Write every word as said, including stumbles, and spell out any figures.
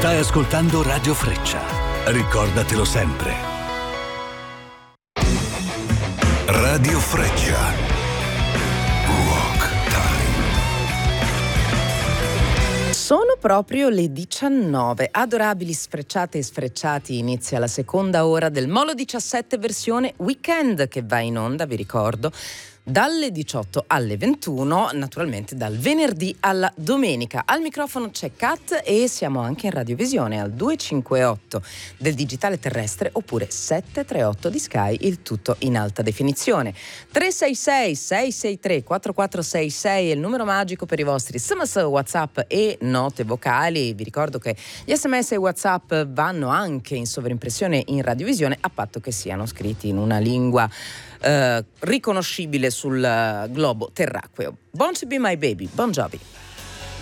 Stai ascoltando Radio Freccia. Ricordatelo sempre. Radio Freccia. Rock Time. Sono proprio le diciannove. Adorabili sfrecciate e sfrecciati, inizia la seconda ora del Molo diciassette versione weekend, che va in onda, vi ricordo, dalle diciotto alle ventuno, naturalmente dal venerdì alla domenica. Al microfono c'è Kat e siamo anche in radiovisione al duecentocinquantotto del digitale terrestre oppure settecentotrentotto di Sky, il tutto in alta definizione. tre sei sei sei sei tre quattro quattro sei sei è il numero magico per i vostri sms, WhatsApp e note vocali. Vi ricordo che gli sms e WhatsApp vanno anche in sovrimpressione in radiovisione, a patto che siano scritti in una lingua Uh, riconoscibile sul uh, globo terracqueo. Born to be my baby, Bon Jovi.